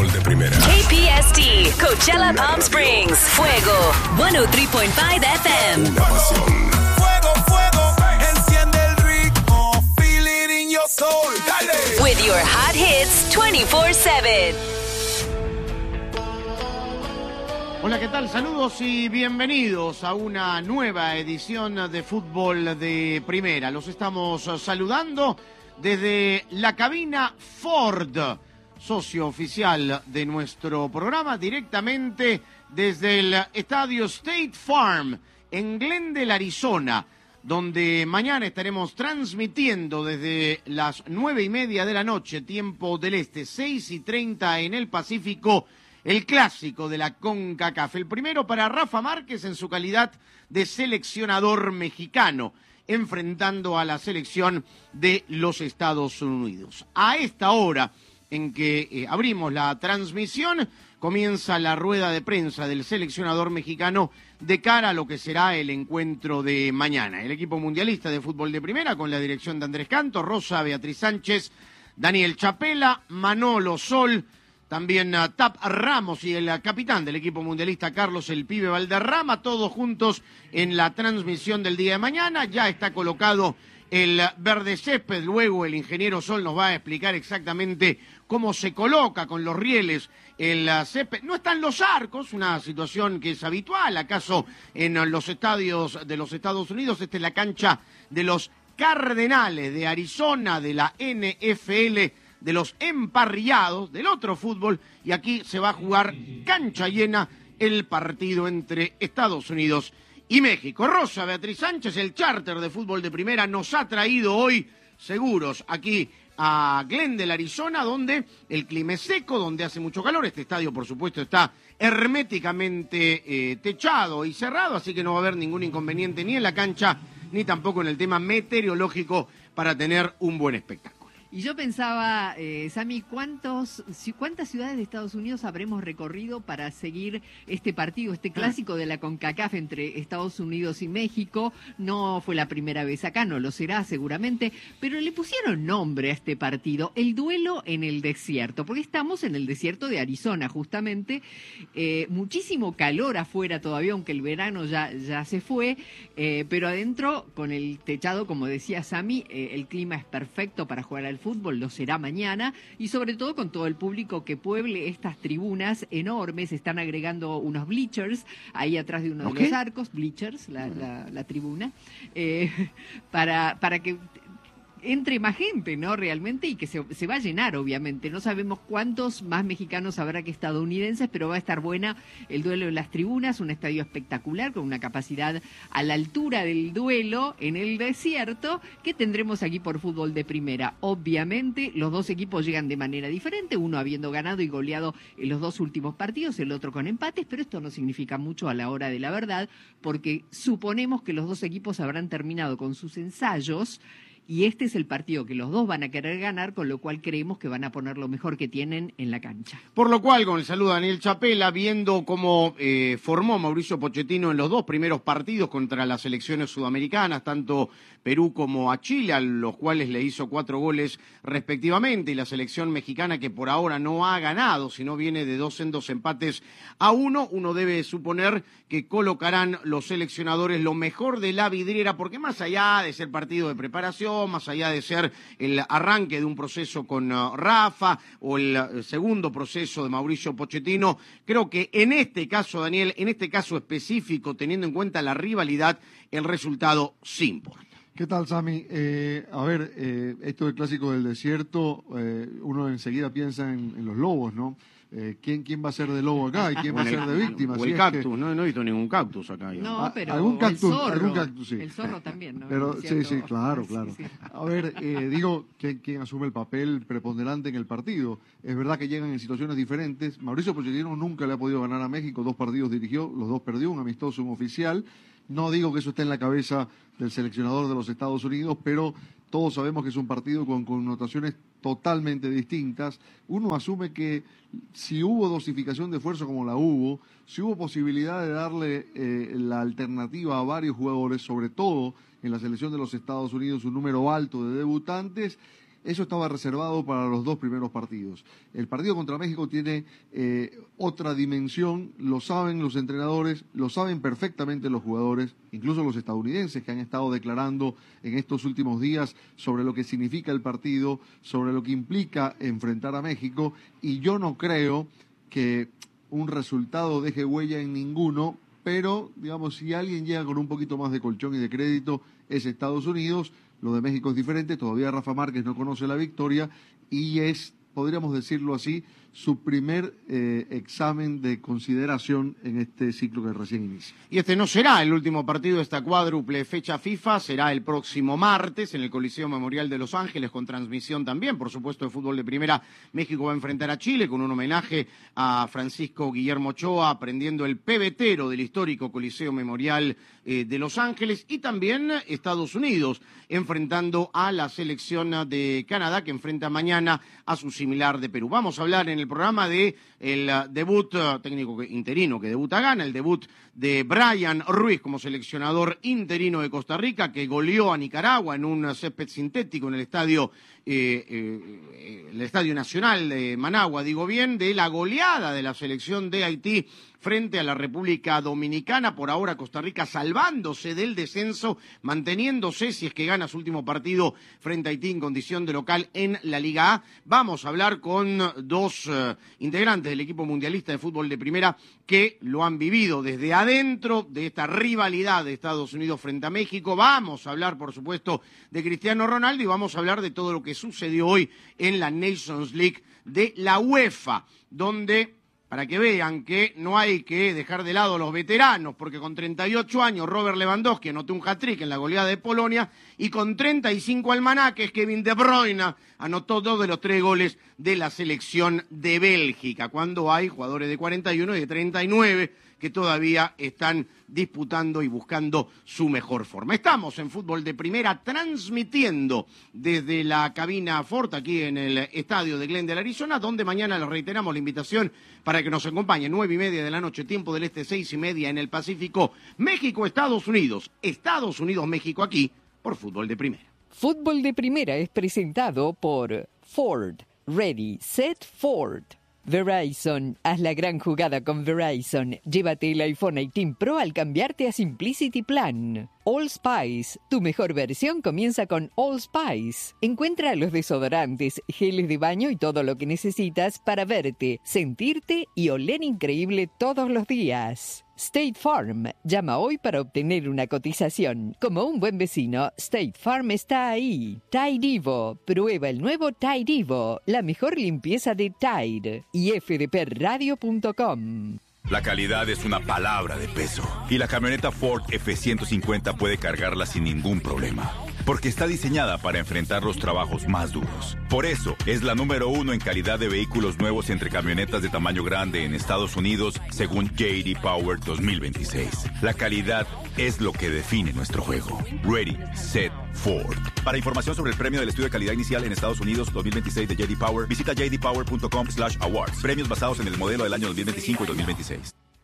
Fútbol de Primera. KPST, Coachella Palm Springs, Fuego, 103.5 FM. Una pasión. Fuego, fuego, enciende el ritmo, feel it in your soul, dale. With your hot hits 24/7. Hola, ¿qué tal? Saludos y bienvenidos a una nueva edición de Fútbol de Primera. Los estamos saludando desde la cabina Ford, socio oficial de nuestro programa, directamente desde el estadio State Farm en Glendale, Arizona, donde mañana estaremos transmitiendo desde las 9:30 de la noche, tiempo del este, 6:30 en el Pacífico, el clásico de la CONCACAF. El primero para Rafa Márquez en su calidad de seleccionador mexicano, enfrentando a la selección de los Estados Unidos. A esta hora en que abrimos la transmisión, comienza la rueda de prensa del seleccionador mexicano de cara a lo que será el encuentro de mañana. El equipo mundialista de fútbol de primera, con la dirección de Andrés Canto, Rosa Beatriz Sánchez, Daniel Chapela, Manolo Sol, también Tap Ramos y el capitán del equipo mundialista, Carlos El Pibe Valderrama, todos juntos en la transmisión del día de mañana. Ya está colocado el verde césped, luego el ingeniero Sol nos va a explicar exactamente cómo se coloca con los rieles el césped. No están los arcos, una situación que es habitual, acaso en los estadios de los Estados Unidos. Esta es la cancha de los Cardenales de Arizona, de la NFL, de los emparrillados, del otro fútbol, y aquí se va a jugar cancha llena el partido entre Estados Unidos y México. Rosa Beatriz Sánchez, el charter de fútbol de primera, nos ha traído hoy seguros aquí a Glendale, Arizona, donde el clima es seco, donde hace mucho calor. Este estadio, por supuesto, está herméticamente techado y cerrado, así que no va a haber ningún inconveniente ni en la cancha, ni tampoco en el tema meteorológico para tener un buen espectáculo. Y yo pensaba, Sami, ¿cuántas ciudades de Estados Unidos habremos recorrido para seguir este partido, este clásico de la CONCACAF entre Estados Unidos y México? No fue la primera vez acá, no lo será seguramente, pero le pusieron nombre a este partido, el duelo en el desierto, porque estamos en el desierto de Arizona, justamente. Muchísimo calor afuera todavía, aunque el verano ya se fue, pero adentro, con el techado, como decía Sami, el clima es perfecto para jugar al fútbol, lo será mañana, y sobre todo con todo el público que pueble estas tribunas enormes. Están agregando unos bleachers ahí atrás de uno de los arcos, bleachers, la tribuna, para que entre más gente, ¿no? Realmente, y que se va a llenar, obviamente. No sabemos cuántos más mexicanos habrá que estadounidenses, pero va a estar buena el duelo en las tribunas, un estadio espectacular, con una capacidad a la altura del duelo en el desierto, que tendremos aquí por fútbol de primera. Obviamente, los dos equipos llegan de manera diferente, uno habiendo ganado y goleado en los dos últimos partidos, el otro con empates, pero esto no significa mucho a la hora de la verdad, porque suponemos que los dos equipos habrán terminado con sus ensayos, y este es el partido que los dos van a querer ganar, con lo cual creemos que van a poner lo mejor que tienen en la cancha. Por lo cual, con el saludo a Daniel Chapela, viendo cómo formó Mauricio Pochettino en los dos primeros partidos contra las selecciones sudamericanas, tanto Perú como a Chile, a los cuales le hizo 4 goles respectivamente, y la selección mexicana, que por ahora no ha ganado, sino viene de 2 empates a 1, uno debe suponer que colocarán los seleccionadores lo mejor de la vidriera, porque más allá de ser partido de preparación, más allá de ser el arranque de un proceso con Rafa o el segundo proceso de Mauricio Pochettino, creo que en este caso, Daniel, en este caso específico, teniendo en cuenta la rivalidad, el resultado sí importa. ¿Qué tal, Sami? Esto del clásico del desierto, uno enseguida piensa en los lobos, ¿no? ¿Quién va a ser de lobo acá y quién va a ser de víctima? O el cactus, no he visto ningún cactus acá. No, pero algún cactus, el zorro, algún cactus, sí. El zorro también, ¿no? Pero sí, claro. Sí. A ver, ¿quién asume el papel preponderante en el partido? Es verdad que llegan en situaciones diferentes. Mauricio Pochettino nunca le ha podido ganar a México, 2 partidos dirigió, los 2 perdió, un amistoso, un oficial. No digo que eso esté en la cabeza del seleccionador de los Estados Unidos, pero todos sabemos que es un partido con connotaciones totalmente distintas. Uno asume que si hubo dosificación de esfuerzo como la hubo, si hubo posibilidad de darle la alternativa a varios jugadores, sobre todo en la selección de los Estados Unidos, un número alto de debutantes, Eso estaba reservado para los 2 primeros partidos. El partido contra México tiene otra dimensión, lo saben los entrenadores, lo saben perfectamente los jugadores, incluso los estadounidenses que han estado declarando en estos últimos días sobre lo que significa el partido, sobre lo que implica enfrentar a México, y yo no creo que un resultado deje huella en ninguno, pero, digamos, si alguien llega con un poquito más de colchón y de crédito es Estados Unidos. Lo de México es diferente, todavía Rafa Márquez no conoce la victoria y es, podríamos decirlo así, su primer examen de consideración en este ciclo que recién inicia. Y este no será el último partido de esta cuádruple fecha FIFA, será el próximo martes en el Coliseo Memorial de Los Ángeles, con transmisión también, por supuesto, de fútbol de primera. México va a enfrentar a Chile con un homenaje a Francisco Guillermo Ochoa, prendiendo el pebetero del histórico Coliseo Memorial de Los Ángeles, y también Estados Unidos enfrentando a la selección de Canadá, que enfrenta mañana a su similar de Perú. Vamos a hablar en el programa de el debut técnico interino que debuta gana, el debut de Brian Ruiz como seleccionador interino de Costa Rica, que goleó a Nicaragua en un césped sintético en el Estadio Nacional de Managua, digo bien, de la goleada de la selección de Haití frente a la República Dominicana. Por ahora Costa Rica salvándose del descenso, manteniéndose si es que gana su último partido frente a Haití en condición de local en la Liga A. Vamos a hablar con 2 integrantes del equipo mundialista de fútbol de primera que lo han vivido desde adentro de esta rivalidad de Estados Unidos frente a México. Vamos a hablar, por supuesto, de Cristiano Ronaldo y vamos a hablar de todo lo que sucedió hoy en la Nations League de la UEFA, donde, para que vean que no hay que dejar de lado a los veteranos, porque con 38 años Robert Lewandowski anotó un hat-trick en la goleada de Polonia, y con 35 almanaques Kevin De Bruyne anotó 2 de los 3 goles de la selección de Bélgica, cuando hay jugadores de 41 y de 39 que todavía están disputando y buscando su mejor forma. Estamos en Fútbol de Primera transmitiendo desde la cabina Ford aquí en el estadio de Glendale, Arizona, donde mañana les reiteramos la invitación para que nos acompañen 9:30 de la noche, tiempo del este, 6:30 en el Pacífico, México, Estados Unidos, México, aquí por Fútbol de Primera. Fútbol de Primera es presentado por Ford. Ready, Set, Ford. Verizon, haz la gran jugada con Verizon. Llévate el iPhone 18 Pro al cambiarte a Simplicity Plan. Allspice, tu mejor versión comienza con Allspice. Encuentra los desodorantes, geles de baño y todo lo que necesitas para verte, sentirte y oler increíble todos los días. State Farm, llama hoy para obtener una cotización. Como un buen vecino, State Farm está ahí. Tide Evo, prueba el nuevo Tide Evo, la mejor limpieza de Tide. Y fdpradio.com. La calidad es una palabra de peso y la camioneta Ford F-150 puede cargarla sin ningún problema, porque está diseñada para enfrentar los trabajos más duros. Por eso, es la número 1 en calidad de vehículos nuevos entre camionetas de tamaño grande en Estados Unidos, según J.D. Power 2026. La calidad es lo que define nuestro juego. Ready, Set, Ford. Para información sobre el premio del estudio de calidad inicial en Estados Unidos 2026 de J.D. Power, visita jdpower.com/awards. Premios basados en el modelo del año 2025 y 2026.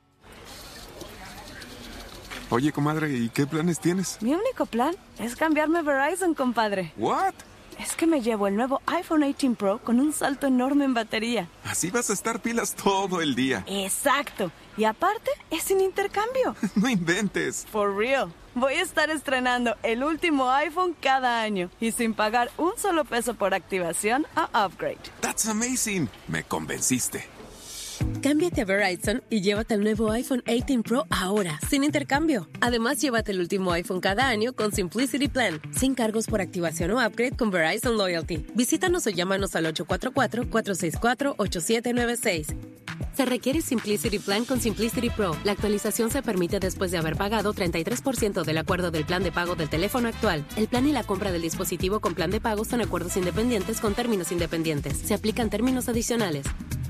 Oye, comadre, ¿y qué planes tienes? Mi único plan es cambiarme a Verizon, compadre. ¿What? Es que me llevo el nuevo iPhone 18 Pro con un salto enorme en batería. Así vas a estar pilas todo el día. Exacto. Y aparte, es sin intercambio. No inventes. For real. Voy a estar estrenando el último iPhone cada año y sin pagar un solo peso por activación o upgrade. That's amazing. Me convenciste. Cámbiate a Verizon y llévate el nuevo iPhone 18 Pro ahora, sin intercambio. Además, llévate el último iPhone cada año con Simplicity Plan, sin cargos por activación o upgrade con Verizon Loyalty. Visítanos o llámanos al 844-464-8796. Se requiere Simplicity Plan con Simplicity Pro. La actualización se permite después de haber pagado 33% del acuerdo del plan de pago del teléfono actual. El plan y la compra del dispositivo con plan de pago son acuerdos independientes con términos independientes. Se aplican términos adicionales.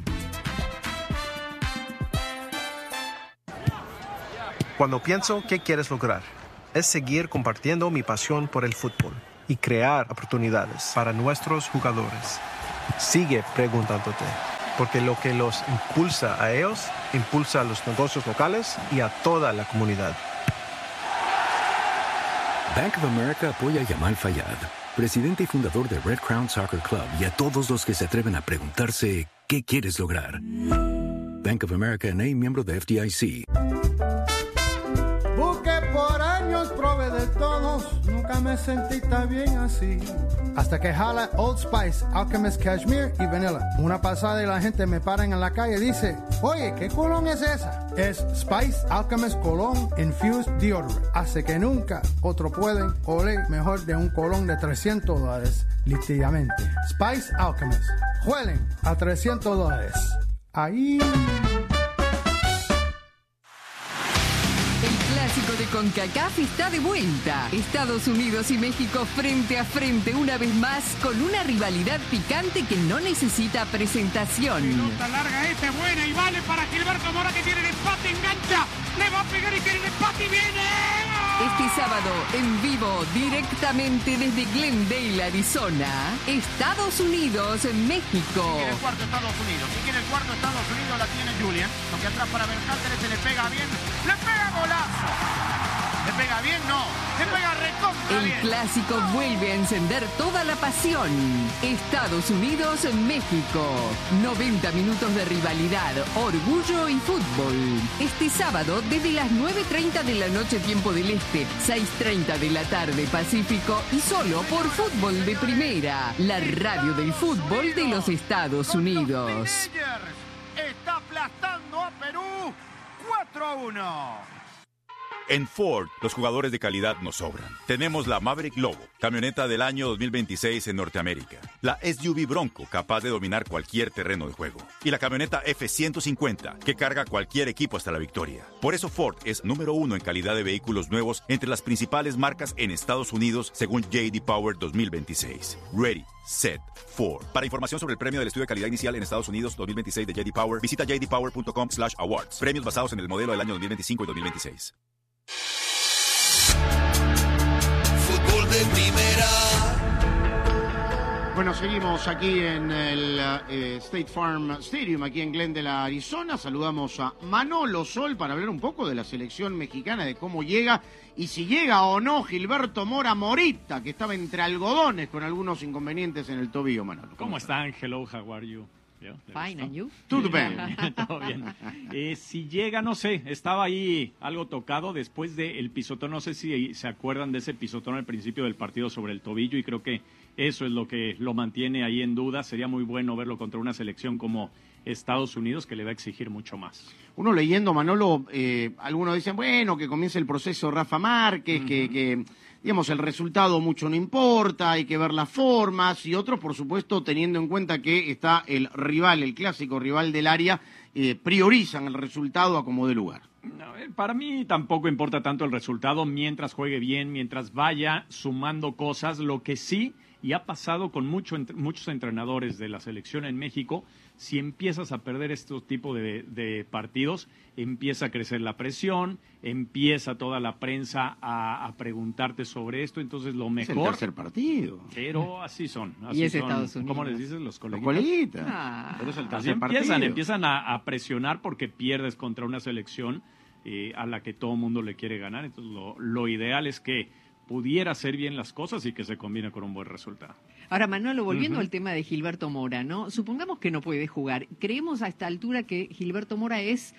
Cuando pienso qué quieres lograr, es seguir compartiendo mi pasión por el fútbol y crear oportunidades para nuestros jugadores. Sigue preguntándote, porque lo que los impulsa a ellos, impulsa a los negocios locales y a toda la comunidad. Bank of America apoya a Yamal Fayad. presidente y fundador de Red Crown Soccer Club, y a todos los que se atreven a preguntarse ¿qué quieres lograr? Bank of America N.A., miembro de FDIC. Busqué por años, probé de todos, nunca me sentí tan bien así. Hasta que jala Old Spice, Alchemist Cashmere y Vanilla. Una pasada y la gente me para en la calle y dice, oye, ¿qué colón es esa? Es Spice Alchemist Cologne Infused Deodorant. Hace que nunca otro pueden oler mejor de un colón de $300, literalmente. Spice Alchemist. Huelen a $300. Ahí... El clásico de CONCACAF está de vuelta. Estados Unidos y México frente a frente una vez más con una rivalidad picante que no necesita presentación. Pelota larga esta, buena y vale para Gilberto Mora que tiene el empate, engancha, le va a pegar y tiene el empate y viene. Este sábado, en vivo, directamente desde Glendale, Arizona, Estados Unidos, México. Si quiere el cuarto Estados Unidos, si quiere el cuarto Estados Unidos la tiene Julian, aunque atrás para Berhalter se le pega bien, le pega golazo. ¿Le pega bien? No. Le pega recontra bien. El clásico vuelve a encender toda la pasión. Estados Unidos, México. 90 minutos de rivalidad, orgullo y fútbol. Este sábado desde las 9:30 de la noche tiempo del Este, 6:30 de la tarde Pacífico y solo por Fútbol de Primera, la radio del fútbol de los Estados Unidos. Está aplastando a Perú 4-1. En Ford, los jugadores de calidad nos sobran. Tenemos la Maverick Lobo, camioneta del año 2026 en Norteamérica. La SUV Bronco, capaz de dominar cualquier terreno de juego. Y la camioneta F-150, que carga cualquier equipo hasta la victoria. Por eso Ford es número 1 en calidad de vehículos nuevos entre las principales marcas en Estados Unidos, según J.D. Power 2026. Ready, Set, Ford. Para información sobre el premio del estudio de calidad inicial en Estados Unidos 2026 de J.D. Power, visita jdpower.com/awards. Premios basados en el modelo del año 2025 y 2026. Fútbol de Primera. Bueno, seguimos aquí en el State Farm Stadium, aquí en Glendale, Arizona. Saludamos a Manolo Sol para hablar un poco de la selección mexicana, de cómo llega y si llega o no Gilberto Mora Morita, que estaba entre algodones con algunos inconvenientes en el tobillo, Manolo. ¿Cómo están? Hello, how are you? Fine, and you? Todo bien. Todo bien. Si llega, no sé, estaba ahí algo tocado después del pisotón, no sé si se acuerdan de ese pisotón al principio del partido sobre el tobillo y creo que eso es lo que lo mantiene ahí en duda. Sería muy bueno verlo contra una selección como Estados Unidos que le va a exigir mucho más. Uno leyendo, Manolo, algunos dicen, bueno, que comience el proceso Rafa Márquez, que digamos, el resultado mucho no importa, hay que ver las formas, y otros, por supuesto, teniendo en cuenta que está el rival, el clásico rival del área, priorizan el resultado a como dé lugar. No, para mí tampoco importa tanto el resultado mientras juegue bien, mientras vaya sumando cosas. Lo que sí, y ha pasado con muchos entrenadores de la selección en México, si empiezas a perder estos tipos de partidos, empieza a crecer la presión, empieza toda la prensa a preguntarte sobre esto, entonces lo mejor... Es el tercer partido. Pero así son. Así y es son. Estados Unidos. ¿Cómo les dices? Los coleguitas. Los coleguitas. Pero es el Así tercer partido. empiezan a presionar porque pierdes contra una selección a la que todo mundo le quiere ganar. Entonces lo ideal es que pudiera hacer bien las cosas y que se combine con un buen resultado. Ahora, Manolo, volviendo al tema de Gilberto Mora, ¿no? Supongamos que no puede jugar. ¿Creemos a esta altura que Gilberto Mora es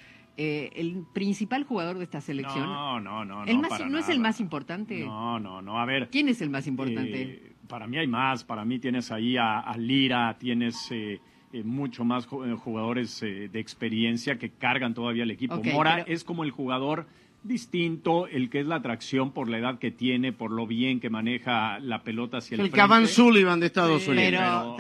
el principal jugador de esta selección? No. ¿No para es el más importante? No. A ver. ¿Quién es el más importante? Para mí hay más. Para mí tienes ahí a Lira, tienes mucho más jugadores de experiencia que cargan todavía el equipo. Okay, Mora pero... es como el jugador distinto, el que es la atracción por la edad que tiene, por lo bien que maneja la pelota hacia el frente. El Cavan Sullivan de Estados Unidos. Pero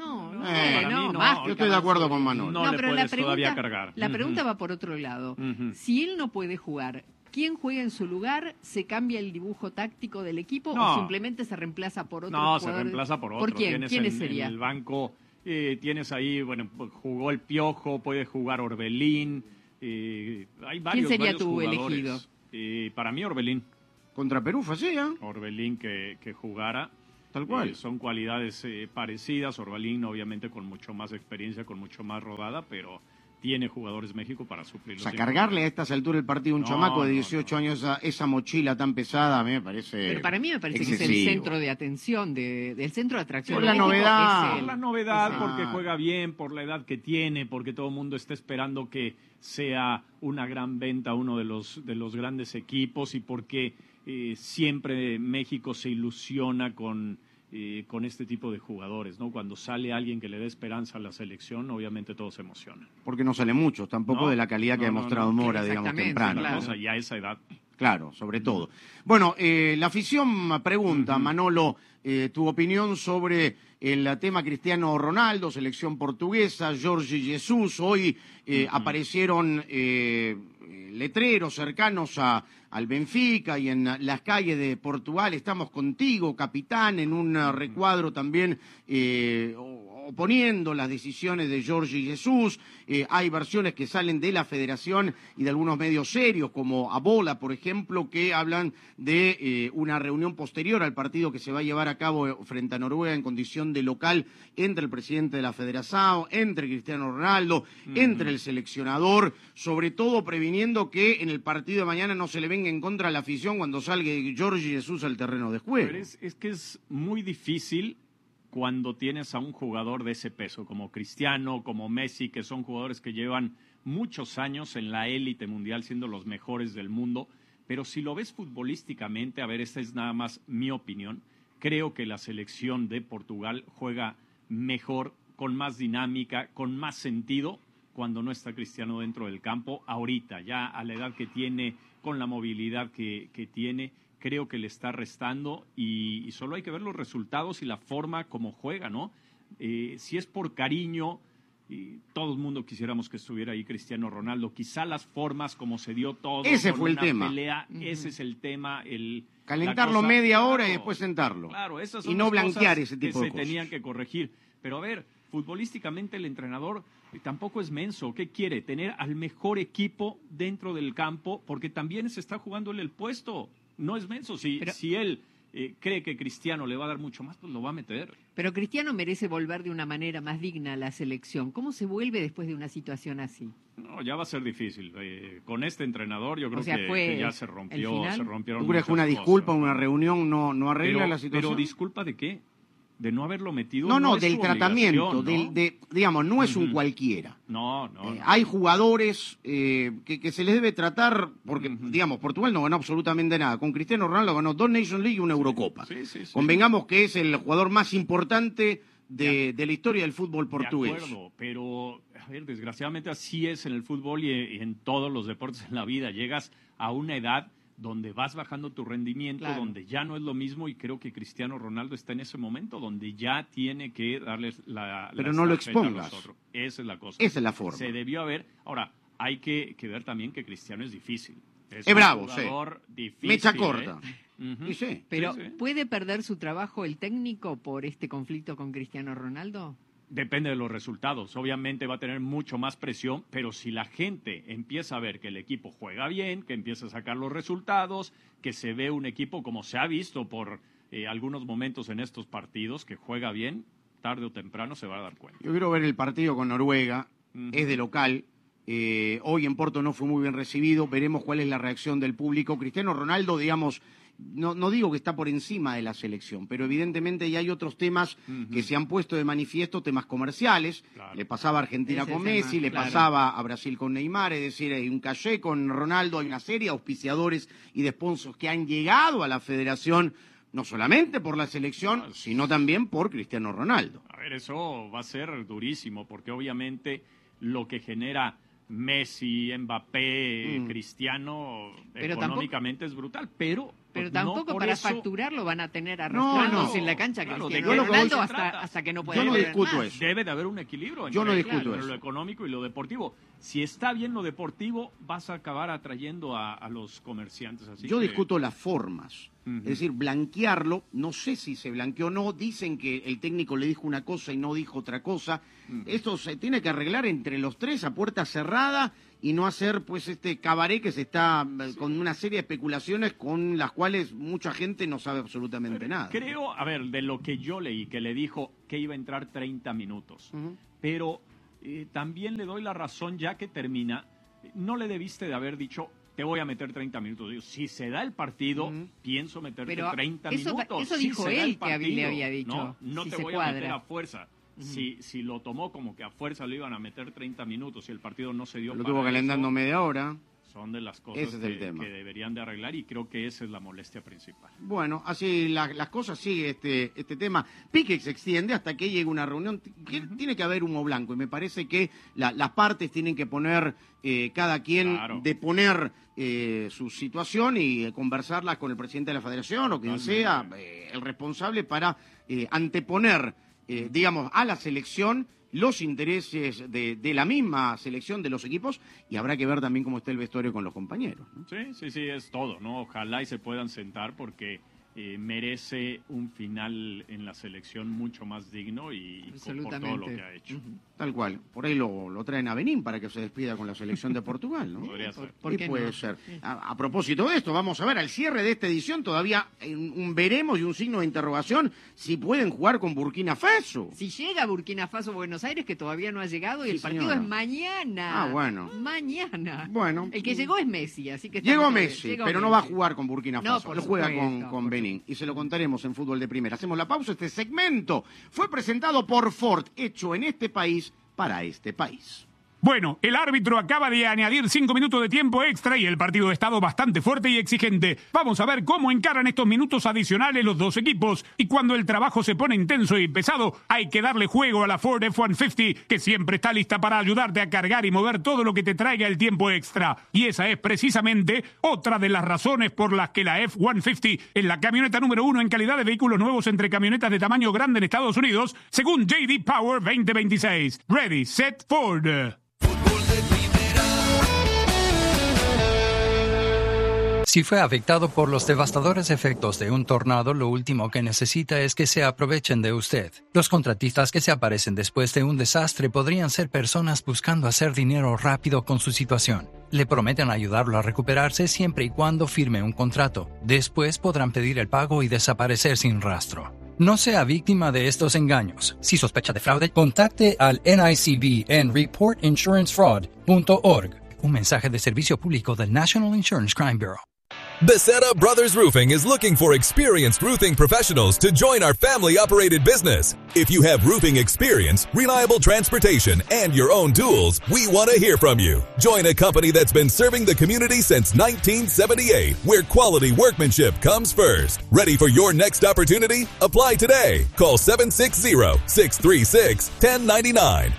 yo estoy de acuerdo con Manolo. No le pero puedes la pregunta, todavía cargar. La pregunta va por otro lado. Si él no puede jugar, ¿quién juega en su lugar? ¿Se cambia el dibujo táctico del equipo o simplemente se reemplaza por otro jugador? No, se reemplaza por otro. ¿Por quién? ¿Quién sería? En el banco tienes ahí, bueno, jugó el Piojo, puede jugar Orbelín. Hay varios, ¿quién sería varios tu jugadores. elegido? Para mí Orbelín. Contra Perú fue así, ¿eh? Orbelín que jugara. Tal cual. Son cualidades parecidas. Orbelín obviamente con mucho más experiencia, con mucho más rodada, pero tiene jugadores México para suplirlos. O sea, cargarle a estas alturas del partido a un chamaco de 18 años esa mochila tan pesada, a mí me parece. Pero para mí me parece excesivo. que es el centro de atención, del centro de atracción. Por la de México novedad. es Por la novedad, porque juega bien, por la edad que tiene, porque todo el mundo está esperando que sea una gran venta uno de los grandes equipos y porque siempre México se ilusiona con este tipo de jugadores, ¿no? Cuando sale alguien que le dé esperanza a la selección, obviamente todos se emocionan. Porque no sale mucho, tampoco No, de la calidad que ha demostrado Mora, digamos, temprano. Claro. ¿no? O sea, ya a esa edad. Claro, sobre todo. Bueno, la afición pregunta, Manolo, tu opinión sobre el tema Cristiano Ronaldo, selección portuguesa, Jorge Jesus. Hoy aparecieron letreros cercanos al Benfica y en las calles de Portugal. Estamos contigo, capitán, en un recuadro también oponiendo las decisiones de Jorge Jesus. Hay versiones que salen de la federación y de algunos medios serios, como Abola, por ejemplo, que hablan de una reunión posterior al partido que se va a llevar a cabo frente a Noruega en condición de local entre el presidente de la federación, entre Cristiano Ronaldo, entre el seleccionador, sobre todo previniendo que en el partido de mañana no se le venga en contra a la afición cuando salga Jorge Jesus al terreno de juego. Pero es que es muy difícil cuando tienes a un jugador de ese peso, como Cristiano, como Messi, que son jugadores que llevan muchos años en la élite mundial siendo los mejores del mundo, pero si lo ves futbolísticamente, a ver, esta es nada más mi opinión, creo que la selección de Portugal juega mejor, con más dinámica, con más sentido, cuando no está Cristiano dentro del campo, ahorita, ya a la edad que tiene, con la movilidad que tiene, creo que le está restando y solo hay que ver los resultados y la forma como juega, ¿no? Si es por cariño, todo el mundo quisiéramos que estuviera ahí Cristiano Ronaldo. Quizá las formas como se dio todo. Ese con fue el una tema. Pelea, ese es el tema. Calentarlo media hora y después sentarlo. Claro, esas son y no las blanquear cosas ese tipo que de cosas. se tenían que corregir. Pero a ver, futbolísticamente el entrenador tampoco es menso. ¿Qué quiere? Tener al mejor equipo dentro del campo porque también se está jugando el puesto. No es menso. Si él cree que Cristiano le va a dar mucho más, pues lo va a meter. Pero Cristiano merece volver de una manera más digna a la selección. ¿Cómo se vuelve después de una situación así? No, ya va a ser difícil. Con este entrenador yo creo que ya se rompieron ¿Tú crees que una disculpa, una reunión no arregla la situación? Pero ¿disculpa de qué? ¿De no haberlo metido? No, es del su tratamiento, obligación, ¿no? digamos, no es un cualquiera. No. Hay jugadores que se les debe tratar, porque, digamos, Portugal no ganó absolutamente nada. Con Cristiano Ronaldo ganó 2 Nations League y una Eurocopa. Sí. Convengamos que es el jugador más importante de la historia del fútbol portugués. De acuerdo, pero, a ver, desgraciadamente así es en el fútbol y en todos los deportes en la vida. Llegas a una edad donde vas bajando tu rendimiento, donde ya no es lo mismo, y creo que Cristiano Ronaldo está en ese momento donde ya tiene que darles la pero no lo expongas. a los otros. Esa es la cosa. Esa es la forma. Se debió haber. Ahora, hay que ver también que Cristiano es difícil. Es bravo, un jugador difícil. Mecha corta. Pero, ¿puede perder su trabajo el técnico por este conflicto con Cristiano Ronaldo? Depende de los resultados. Obviamente va a tener mucho más presión, pero si la gente empieza a ver que el equipo juega bien, que empieza a sacar los resultados, que se ve un equipo como se ha visto por algunos momentos en estos partidos, que juega bien, tarde o temprano se va a dar cuenta. Yo quiero ver el partido con Noruega, es de local. Hoy en Porto no fue muy bien recibido, veremos cuál es la reacción del público. Cristiano Ronaldo, digamos, no digo que está por encima de la selección, pero evidentemente ya hay otros temas que se han puesto de manifiesto, temas comerciales. Claro. Le pasaba a Argentina con Messi, le pasaba a Brasil con Neymar, es decir, hay un caché con Ronaldo, hay una serie de auspiciadores y de sponsors que han llegado a la federación, no solamente por la selección, sino también por Cristiano Ronaldo. A ver, eso va a ser durísimo, porque obviamente lo que genera Messi, Mbappé, Cristiano, pero económicamente es brutal, pero tampoco no para eso... facturarlo van a tener arrastrándose en la cancha Cristiano Ronaldo hasta que no pueda. Yo no discuto eso. Debe de haber un equilibrio yo no discuto entre lo económico y lo deportivo. Si está bien lo deportivo, vas a acabar atrayendo a los comerciantes. Así yo discuto las formas. Es decir, blanquearlo, no sé si se blanqueó o no, dicen que el técnico le dijo una cosa y no dijo otra cosa. Esto se tiene que arreglar entre los tres a puerta cerrada y no hacer pues este cabaret que se está con una serie de especulaciones con las cuales mucha gente no sabe absolutamente nada. Creo, a ver, de lo que yo leí, que le dijo que iba a entrar 30 minutos, pero también le doy la razón ya que termina. No le debiste de haber dicho, te voy a meter 30 minutos. Digo, si se da el partido, pienso meterte 30 minutos. Eso si dijo él que le había dicho. No si te voy a meter a fuerza. Si lo tomó como que a fuerza lo iban a meter 30 minutos y el partido no se dio lo para tuvo calentando media hora. Son de las cosas que deberían de arreglar y creo que esa es la molestia principal. Bueno, así las cosas sigue este tema. Pique se extiende hasta que llegue una reunión. Tiene que haber humo blanco y me parece que las partes tienen que poner, cada quien, deponer su situación y conversarla con el presidente de la federación o quien sea el responsable para anteponer, digamos, a la selección los intereses de la misma selección de los equipos y habrá que ver también cómo está el vestuario con los compañeros, ¿no? Sí, es todo, ¿no? Ojalá y se puedan sentar porque merece un final en la selección mucho más digno y por todo lo que ha hecho. Tal cual. Por ahí lo traen a Benín para que se despida con la selección de Portugal, ¿no? Podría ser. ¿Por qué puede ser? A propósito de esto, vamos a ver al cierre de esta edición todavía un veremos y un signo de interrogación si pueden jugar con Burkina Faso. Si llega Burkina Faso a Buenos Aires, que todavía no ha llegado, y el partido es mañana. Bueno. Mañana. Bueno. El que llegó es Messi, así que... Llegó Messi, pero no va a jugar con Burkina Faso. No, lo juega con Benín. Y se lo contaremos en Fútbol de Primera. Hacemos la pausa. Este segmento fue presentado por Ford, hecho en este país para este país. Bueno, el árbitro acaba de añadir 5 minutos de tiempo extra y el partido ha estado bastante fuerte y exigente. Vamos a ver cómo encaran estos minutos adicionales los dos equipos. Y cuando el trabajo se pone intenso y pesado, hay que darle juego a la Ford F-150, que siempre está lista para ayudarte a cargar y mover todo lo que te traiga el tiempo extra. Y esa es precisamente otra de las razones por las que la F-150 es la camioneta número 1 en calidad de vehículos nuevos entre camionetas de tamaño grande en Estados Unidos, según J.D. Power 2026. Ready, set, Ford. Si fue afectado por los devastadores efectos de un tornado, lo último que necesita es que se aprovechen de usted. Los contratistas que se aparecen después de un desastre podrían ser personas buscando hacer dinero rápido con su situación. Le prometen ayudarlo a recuperarse siempre y cuando firme un contrato. Después podrán pedir el pago y desaparecer sin rastro. No sea víctima de estos engaños. Si sospecha de fraude, contacte al NICB en reportinsurancefraud.org. Un mensaje de servicio público del National Insurance Crime Bureau. Becerra Brothers Roofing is looking for experienced roofing professionals to join our family-operated business. If you have roofing experience, reliable transportation, and your own tools, we want to hear from you. Join a company that's been serving the community since 1978, where quality workmanship comes first. Ready for your next opportunity? Apply today. Call 760-636-1099,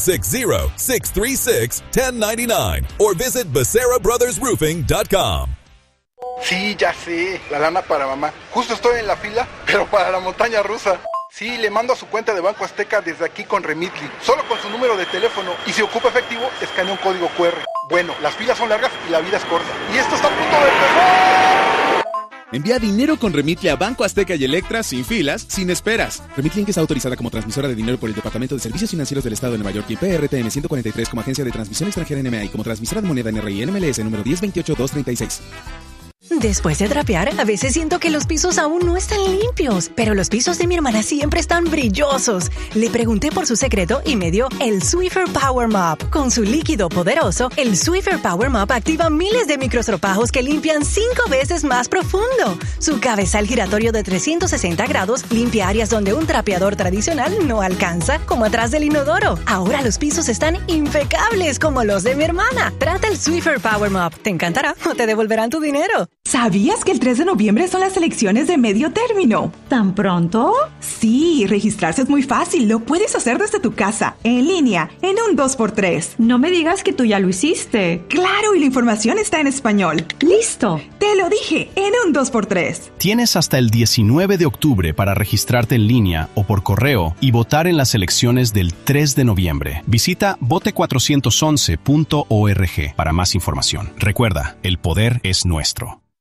760-636-1099, or visit BecerraBrothersRoofing.com. Sí, ya sé, la lana para mamá. Justo estoy en la fila, pero para la montaña rusa. Sí, le mando a su cuenta de Banco Azteca desde aquí con Remitly, solo con su número de teléfono. Y si ocupa efectivo, escanea un código QR. Bueno, las filas son largas y la vida es corta. Y esto está a punto de empezar. Envía dinero con Remitly a Banco Azteca y Electra sin filas, sin esperas. Remitly Inc. está autorizada como transmisora de dinero por el Departamento de Servicios Financieros del Estado de Nueva York y PRTN 143 como agencia de transmisión extranjera NMA y como transmisora de moneda NRI NMLS número 1028-236. Después de trapear, a veces siento que los pisos aún no están limpios, pero los pisos de mi hermana siempre están brillosos. Le pregunté por su secreto y me dio el Swiffer Power Mop. Con su líquido poderoso, el Swiffer Power Mop activa miles de microstropajos que limpian 5 veces más profundo. Su cabezal giratorio de 360 grados limpia áreas donde un trapeador tradicional no alcanza, como atrás del inodoro. Ahora los pisos están impecables como los de mi hermana. Trata el Swiffer Power Mop. Te encantará o te devolverán tu dinero. ¿Sabías que el 3 de noviembre son las elecciones de medio término? ¿Tan pronto? Sí, registrarse es muy fácil. Lo puedes hacer desde tu casa, en línea, en un 2x3. No me digas que tú ya lo hiciste. Claro, y la información está en español. ¡Listo! Te lo dije, en un 2x3. Tienes hasta el 19 de octubre para registrarte en línea o por correo y votar en las elecciones del 3 de noviembre. Visita vote411.org para más información. Recuerda, el poder es nuestro.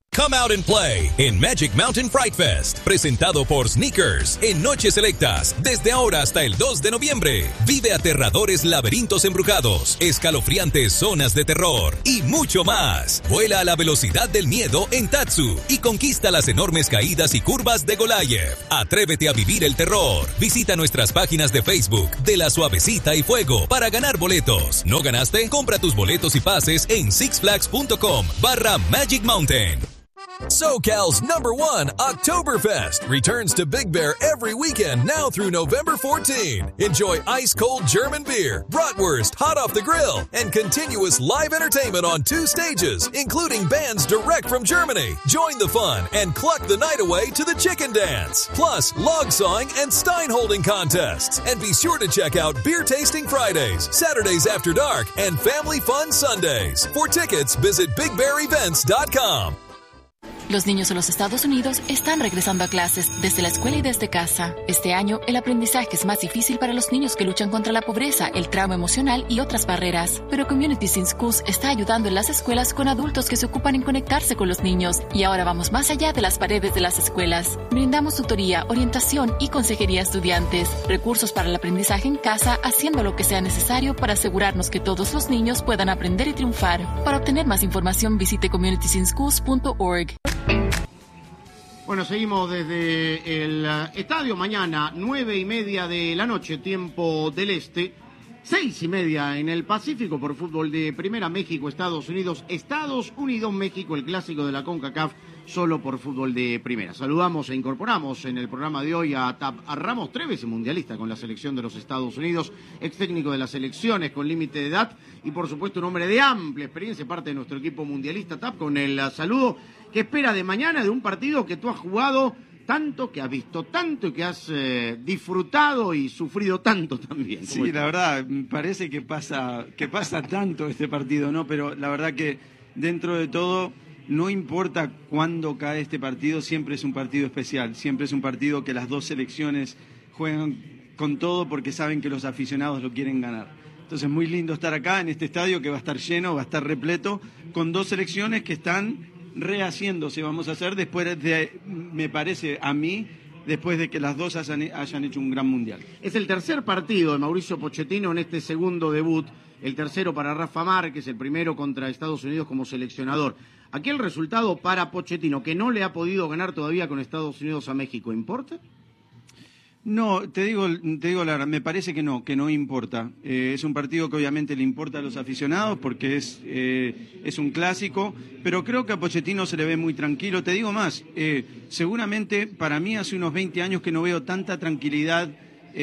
Come out and play en Magic Mountain Fright Fest, presentado por Sneakers, en noches selectas, desde ahora hasta el 2 de noviembre. Vive aterradores laberintos embrujados, escalofriantes zonas de terror y mucho más. Vuela a la velocidad del miedo en Tatsu y conquista las enormes caídas y curvas de Golayev. Atrévete a vivir el terror. Visita nuestras páginas de Facebook de La Suavecita y Fuego para ganar boletos. ¿No ganaste? Compra tus boletos y pases en sixflags.com/Magic Mountain. SoCal's #1 Oktoberfest returns to Big Bear every weekend now through November 14. Enjoy ice-cold German beer, bratwurst hot off the grill, and continuous live entertainment on 2 stages, including bands direct from Germany. Join the fun and cluck the night away to the chicken dance, plus log sawing and stein holding contests. And be sure to check out Beer Tasting Fridays, Saturdays After Dark, and Family Fun Sundays. For tickets, visit BigBearEvents.com. Los niños en los Estados Unidos están regresando a clases desde la escuela y desde casa. Este año, el aprendizaje es más difícil para los niños que luchan contra la pobreza, el trauma emocional y otras barreras. Pero Communities in Schools está ayudando en las escuelas con adultos que se ocupan en conectarse con los niños. Y ahora vamos más allá de las paredes de las escuelas. Brindamos tutoría, orientación y consejería a estudiantes. Recursos para el aprendizaje en casa, haciendo lo que sea necesario para asegurarnos que todos los niños puedan aprender y triunfar. Para obtener más información, visite communitiesinschools.org. Bueno, seguimos desde el estadio. Mañana 9:30 de la noche, tiempo del este, 6:30 en el Pacífico, por fútbol de primera. México, Estados Unidos, México, el clásico de la CONCACAF, solo por fútbol de primera. Saludamos e incorporamos en el programa de hoy a Ramos Treves, mundialista con la selección de los Estados Unidos, ex técnico de las selecciones con límite de edad y por supuesto un hombre de amplia experiencia, parte de nuestro equipo mundialista. Tap, con el saludo. ¿Qué espera de mañana de un partido que tú has jugado tanto, que has visto tanto y que has disfrutado y sufrido tanto también? Sí, la verdad, me parece que pasa tanto este partido, ¿no? Pero la verdad que dentro de todo, no importa cuándo cae este partido, siempre es un partido especial, siempre es un partido que las dos selecciones juegan con todo porque saben que los aficionados lo quieren ganar. Entonces es muy lindo estar acá en este estadio que va a estar lleno, va a estar repleto, con dos selecciones que están rehaciéndose, vamos a hacer, después de, me parece a mí, después de que las dos hayan hecho un gran mundial. Es el tercer partido de Mauricio Pochettino en este segundo debut, el tercero para Rafa Márquez, el primero contra Estados Unidos como seleccionador. Aquí el resultado para Pochettino, que no le ha podido ganar todavía con Estados Unidos a México, ¿importa? No, te digo la verdad, me parece que no importa. Es un partido que obviamente le importa a los aficionados porque es un clásico, pero creo que a Pochettino se le ve muy tranquilo. Te digo más, seguramente para mí hace unos 20 años que no veo tanta tranquilidad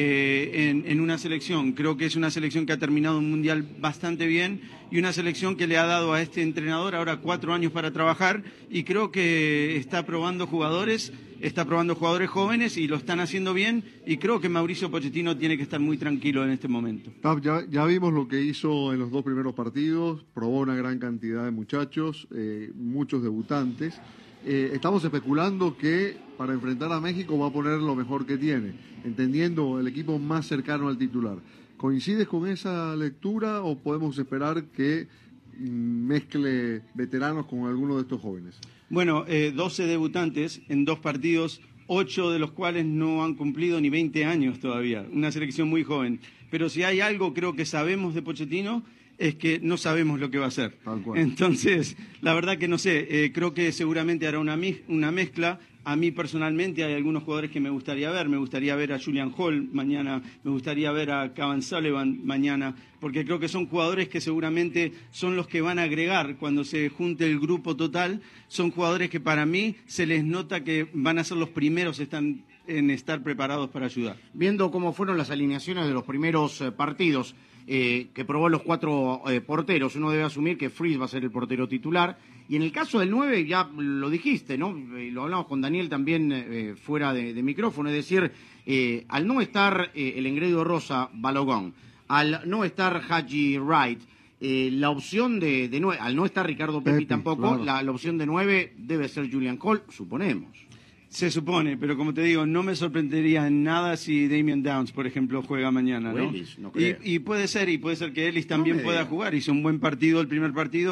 en una selección. Creo que es una selección que ha terminado un mundial bastante bien y una selección que le ha dado a este entrenador ahora 4 años para trabajar y creo que está probando jugadores jóvenes y lo están haciendo bien y creo que Mauricio Pochettino tiene que estar muy tranquilo en este momento. Ya vimos lo que hizo en los 2 primeros partidos, probó una gran cantidad de muchachos, muchos debutantes. Estamos especulando que para enfrentar a México va a poner lo mejor que tiene, entendiendo el equipo más cercano al titular. ¿Coincides con esa lectura o podemos esperar que mezcle veteranos con alguno de estos jóvenes? Bueno, 12 debutantes en 2 partidos, 8 de los cuales no han cumplido ni 20 años todavía, una selección muy joven. Pero si hay algo creo que sabemos de Pochettino es que no sabemos lo que va a hacer. Entonces, la verdad que no sé, creo que seguramente hará una mezcla. A mí personalmente hay algunos jugadores que me gustaría ver a Julian Hall mañana, me gustaría ver a Cavan Sullivan mañana, porque creo que son jugadores que seguramente son los que van a agregar cuando se junte el grupo total, son jugadores que para mí se les nota que van a ser los primeros en estar preparados para ayudar. Viendo cómo fueron las alineaciones de los primeros partidos, que probó los 4 porteros, uno debe asumir que Freeze va a ser el portero titular, y en el caso del 9 ya lo dijiste, ¿no? Lo hablamos con Daniel también fuera de micrófono, es decir, al no estar el engreído Rosa Balogun, al no estar Haji Wright, la opción de 9, al no estar Ricardo Pepi tampoco, claro. la opción de 9 debe ser Julian Hall, suponemos. Se supone, pero como te digo, no me sorprendería en nada si Damian Downs, por ejemplo, juega mañana, ¿no? Ellis, no creo. Y puede ser que Ellis también pueda jugar. Hizo un buen partido, el primer partido,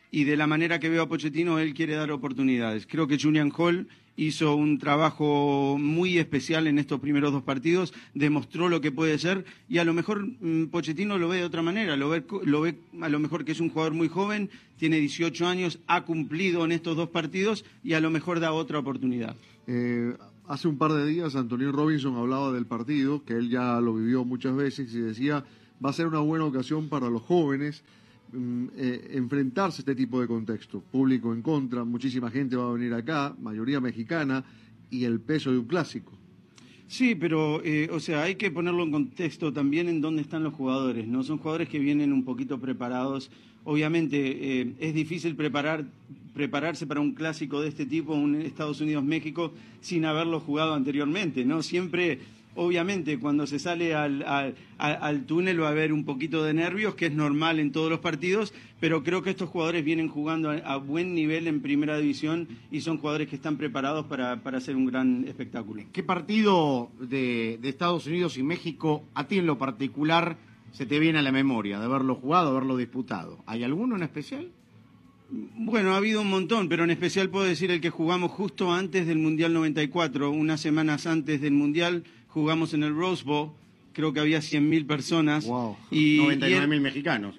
y de la manera que veo a Pochettino, él quiere dar oportunidades. Creo que Julian Hall hizo un trabajo muy especial en estos primeros 2 partidos, demostró lo que puede ser, y a lo mejor Pochettino lo ve de otra manera, lo ve a lo mejor que es un jugador muy joven, tiene 18 años, ha cumplido en estos 2 partidos y a lo mejor da otra oportunidad. Hace un par de días Antonio Robinson hablaba del partido, que él ya lo vivió muchas veces, y decía, va a ser una buena ocasión para los jóvenes enfrentarse a este tipo de contexto. Público en contra, muchísima gente va a venir acá, mayoría mexicana, y el peso de un clásico. Sí, pero hay que ponerlo en contexto también en dónde están los jugadores, ¿no? Son jugadores que vienen un poquito preparados. Obviamente es difícil prepararse para un clásico de este tipo, un Estados Unidos-México, sin haberlo jugado anteriormente, ¿no? Siempre, obviamente, cuando se sale al túnel va a haber un poquito de nervios, que es normal en todos los partidos, pero creo que estos jugadores vienen jugando a buen nivel en primera división y son jugadores que están preparados para hacer un gran espectáculo. ¿Qué partido de Estados Unidos y México a ti en lo particular se te viene a la memoria de haberlo jugado, haberlo disputado? ¿Hay alguno en especial? Bueno, ha habido un montón, pero en especial puedo decir el que jugamos justo antes del Mundial 94, unas semanas antes del Mundial, jugamos en el Rose Bowl, creo que había 100.000 personas. Wow. Y 99.000 mexicanos.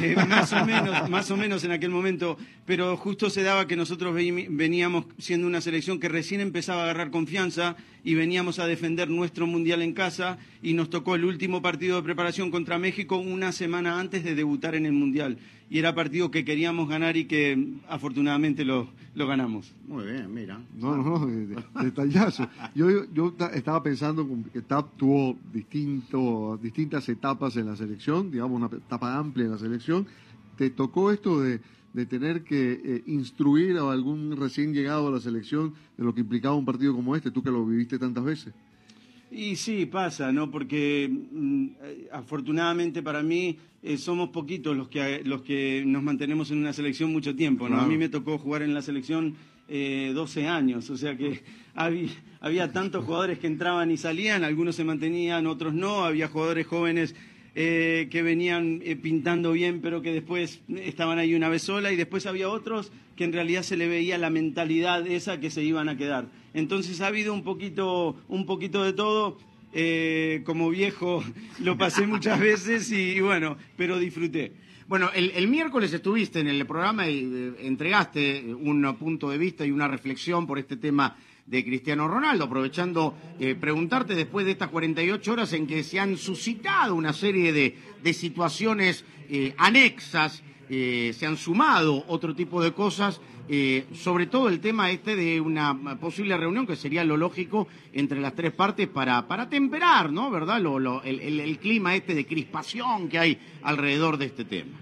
Más o menos en aquel momento, pero justo se daba que nosotros veníamos siendo una selección que recién empezaba a agarrar confianza y veníamos a defender nuestro Mundial en casa y nos tocó el último partido de preparación contra México una semana antes de debutar en el Mundial. Y era partido que queríamos ganar y que afortunadamente lo ganamos. Muy bien, mira. No, detallazo. Yo estaba pensando que tuvo distintas etapas en la selección, digamos una etapa amplia en la selección. ¿Te tocó esto de tener que instruir a algún recién llegado a la selección de lo que implicaba un partido como este, tú que lo viviste tantas veces? Y sí, pasa, ¿no? Porque afortunadamente para mí somos poquitos los que nos mantenemos en una selección mucho tiempo, ¿no? Claro. A mí me tocó jugar en la selección 12 años, o sea que había tantos jugadores que entraban y salían, algunos se mantenían, otros no, había jugadores jóvenes que venían pintando bien, pero que después estaban ahí una vez sola, y después había otros que en realidad se le veía la mentalidad esa que se iban a quedar. Entonces ha habido un poquito de todo. Como viejo lo pasé muchas veces y bueno, pero disfruté. Bueno, el miércoles estuviste en el programa y entregaste un punto de vista y una reflexión por este tema de Cristiano Ronaldo, aprovechando preguntarte después de estas 48 horas en que se han suscitado una serie de situaciones anexas, se han sumado otro tipo de cosas, sobre todo el tema de una posible reunión que sería lo lógico entre las 3 partes para temperar, ¿no? ¿Verdad? El clima de crispación que hay alrededor de este tema.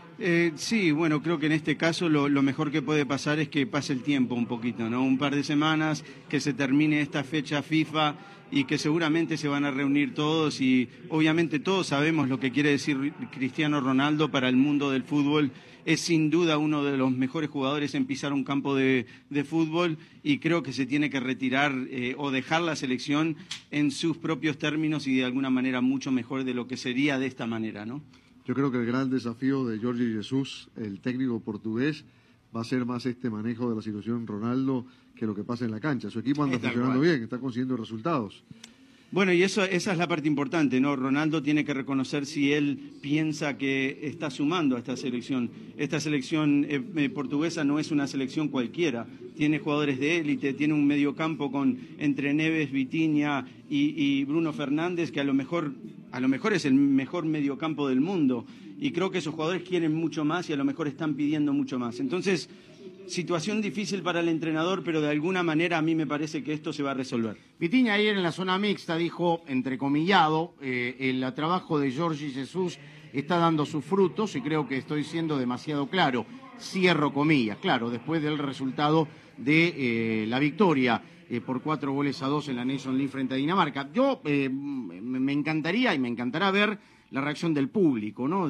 Sí, bueno, creo que en este caso lo mejor que puede pasar es que pase el tiempo un poquito, ¿no? Un par de semanas, que se termine esta fecha FIFA y que seguramente se van a reunir todos y obviamente todos sabemos lo que quiere decir Cristiano Ronaldo para el mundo del fútbol. Es sin duda uno de los mejores jugadores en pisar un campo de fútbol y creo que se tiene que retirar o dejar la selección en sus propios términos y de alguna manera mucho mejor de lo que sería de esta manera, ¿no? Yo creo que el gran desafío de Jorge Jesus, el técnico portugués, va a ser más este manejo de la situación Ronaldo que lo que pasa en la cancha. Su equipo anda funcionando bien, está consiguiendo resultados. Bueno, y esa es la parte importante, ¿no? Ronaldo tiene que reconocer si él piensa que está sumando a esta selección. Esta selección portuguesa no es una selección cualquiera. Tiene jugadores de élite, tiene un mediocampo entre Neves, Vitinha y Bruno Fernández, que a lo mejor es el mejor mediocampo del mundo. Y creo que esos jugadores quieren mucho más y a lo mejor están pidiendo mucho más. Entonces, situación difícil para el entrenador, pero de alguna manera a mí me parece que esto se va a resolver. Vitinha ayer en la zona mixta dijo, entrecomillado, el trabajo de Jorge Jesus está dando sus frutos y creo que estoy siendo demasiado claro. Cierro comillas, claro, después del resultado de la victoria por 4-2 en la Nations League frente a Dinamarca. Yo me encantaría y me encantará ver la reacción del público, ¿no?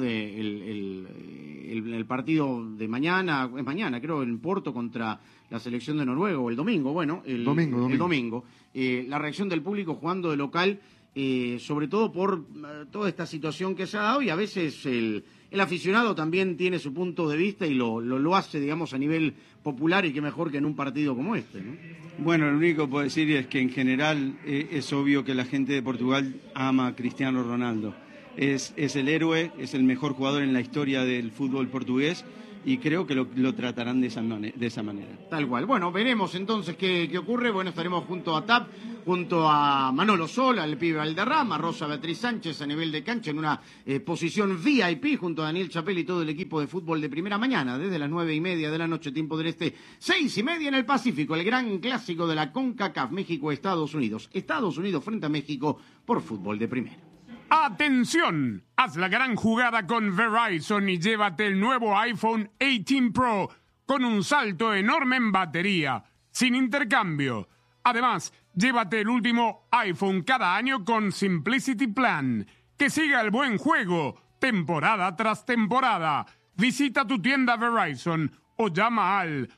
El partido de mañana, es mañana creo, en Porto contra la selección de Noruega, o el domingo, bueno, el domingo. La reacción del público jugando de local sobre todo por toda esta situación que se ha dado, y a veces el aficionado también tiene su punto de vista y lo hace, digamos, a nivel popular, y qué mejor que en un partido como este, ¿no? Bueno, lo único que puedo decir es que en general es obvio que la gente de Portugal ama a Cristiano Ronaldo. Es el héroe, es el mejor jugador en la historia del fútbol portugués, y creo que lo tratarán de esa manera. Tal cual. Bueno, veremos entonces qué ocurre. Bueno, estaremos junto a TAP, junto a Manolo Sola, el pibe Valderrama, Rosa Beatriz Sánchez a nivel de cancha en una posición VIP, junto a Daniel Chapel y todo el equipo de fútbol de primera mañana, desde las 9:30 de la noche, tiempo del este, 6:30 en el Pacífico, el gran clásico de la CONCACAF, México-Estados Unidos. Estados Unidos frente a México por fútbol de primera. ¡Atención! Haz la gran jugada con Verizon y llévate el nuevo iPhone 18 Pro con un salto enorme en batería, sin intercambio. Además, llévate el último iPhone cada año con Simplicity Plan. Que siga el buen juego, temporada tras temporada. Visita tu tienda Verizon o llama al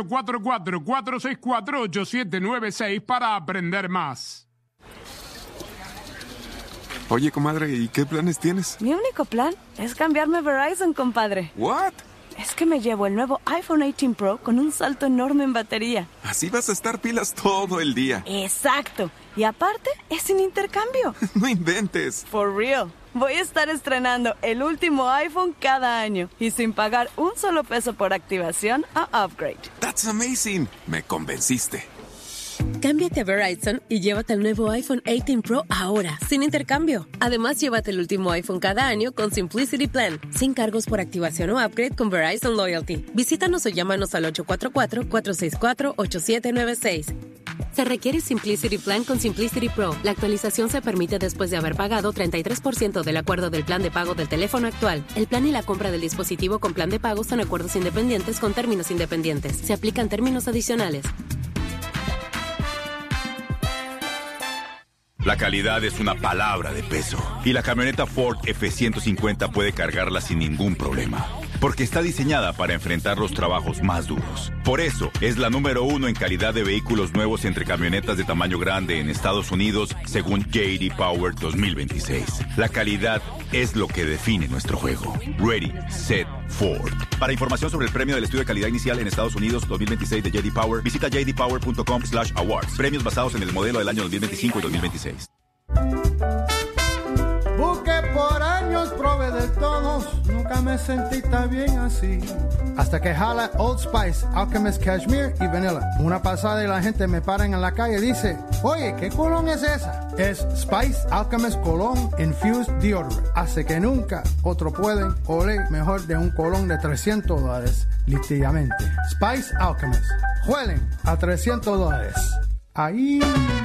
844-464-8796 para aprender más. Oye, comadre, ¿y qué planes tienes? Mi único plan es cambiarme a Verizon, compadre. ¿What? Es que me llevo el nuevo iPhone 18 Pro con un salto enorme en batería. Así vas a estar pilas todo el día. Exacto. Y aparte, es sin intercambio. No inventes. For real. Voy a estar estrenando el último iPhone cada año y sin pagar un solo peso por activación o upgrade. That's amazing. Me convenciste. Cámbiate a Verizon y llévate el nuevo iPhone 18 Pro ahora, sin intercambio. Además, llévate el último iPhone cada año con Simplicity Plan, sin cargos por activación o upgrade con Verizon Loyalty. Visítanos o llámanos al 844-464-8796. Se requiere Simplicity Plan con Simplicity Pro. La actualización se permite después de haber pagado 33% del acuerdo del plan de pago del teléfono actual. El plan y la compra del dispositivo con plan de pago son acuerdos independientes con términos independientes. Se aplican términos adicionales. La calidad es una palabra de peso, y la camioneta Ford F-150 puede cargarla sin ningún problema, porque está diseñada para enfrentar los trabajos más duros. Por eso, es la número 1 en calidad de vehículos nuevos entre camionetas de tamaño grande en Estados Unidos, según J.D. Power 2026. La calidad es lo que define nuestro juego. Ready, Set, Ford. Para información sobre el premio del estudio de calidad inicial en Estados Unidos 2026 de J.D. Power, visita jdpower.com/awards. Premios basados en el modelo del año 2025 y 2026. Busqué por años, probé de todos, nunca me sentí tan bien así. Hasta que jala Old Spice, Alchemist Cashmere y Vanilla. Una pasada y la gente me para en la calle y dice, oye, ¿qué cologne es esa? Es Spice Alchemist Cologne Infused Deodorant. Hace que nunca otro pueden oler mejor de un cologne de $300, literalmente. Spice Alchemist. Huelen a $300. Ahí...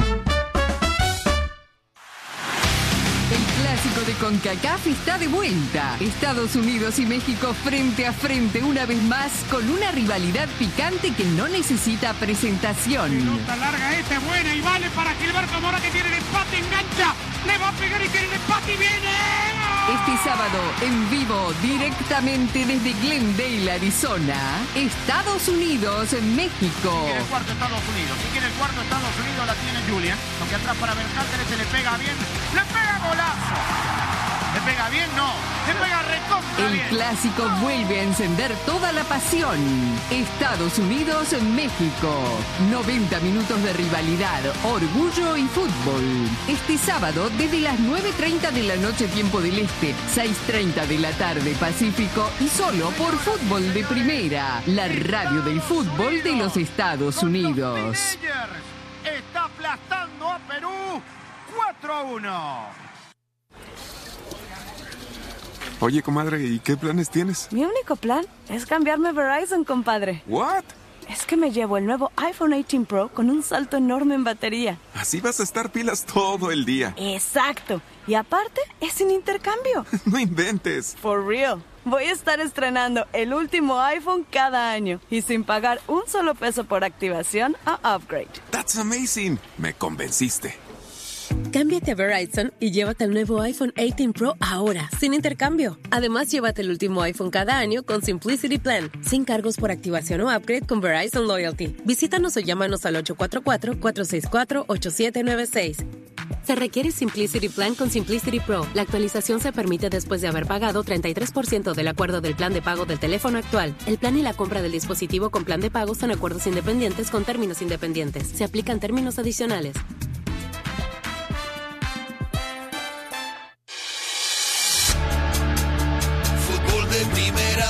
El clásico de CONCACAF está de vuelta. Estados Unidos y México frente a frente una vez más con una rivalidad picante que no necesita presentación. Pelota larga, esta es buena y vale para Gilberto Mora, que tiene el empate, engancha, le va a pegar y tiene el empate y viene. Este sábado, en vivo, directamente desde Glendale, Arizona, Estados Unidos, México. Si quiere el cuarto Estados Unidos, la tiene Julian, aunque atrás para Berhalter, se le pega bien, le pega golazo. ¿Le pega bien? No. Le pega recontra bien. El clásico vuelve a encender toda la pasión. Estados Unidos, México. 90 minutos de rivalidad, orgullo y fútbol. Este sábado desde las 9:30 de la noche, tiempo del este, 6:30 de la tarde, Pacífico, y solo por Fútbol de Primera, la radio del fútbol de los Estados Unidos. Está aplastando a Perú 4-1. Oye, comadre, ¿y qué planes tienes? Mi único plan es cambiarme a Verizon, compadre. ¿What? Es que me llevo el nuevo iPhone 18 Pro con un salto enorme en batería. Así vas a estar pilas todo el día. Exacto. Y aparte, es sin intercambio. No inventes. For real. Voy a estar estrenando el último iPhone cada año y sin pagar un solo peso por activación o upgrade. That's amazing. Me convenciste. Cámbiate a Verizon y llévate el nuevo iPhone 18 Pro ahora, sin intercambio. Además, llévate el último iPhone cada año con Simplicity Plan, sin cargos por activación o upgrade con Verizon Loyalty. Visítanos o llámanos al 844-464-8796. Se requiere Simplicity Plan con Simplicity Pro. La actualización se permite después de haber pagado 33% del acuerdo del plan de pago del teléfono actual. El plan y la compra del dispositivo con plan de pago son acuerdos independientes con términos independientes. Se aplican términos adicionales. Fútbol de primera.